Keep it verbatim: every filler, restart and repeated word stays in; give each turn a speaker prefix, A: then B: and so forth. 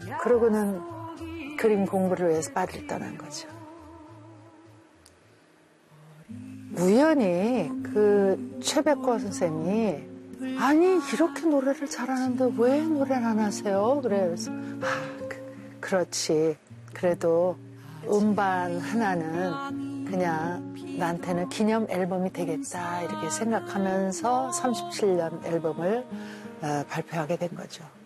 A: 그러고는 그림 공부를 위해서 파리를 떠난 거죠. 우연히 그 최백호 선생님이 아니 이렇게 노래를 잘하는데 왜 노래를 안 하세요? 그래서 아 그, 그렇지. 그래도 음반 하나는 그냥 나한테는 기념 앨범이 되겠다 이렇게 생각하면서 삼십칠 년 앨범을 어, 발표하게 된 거죠.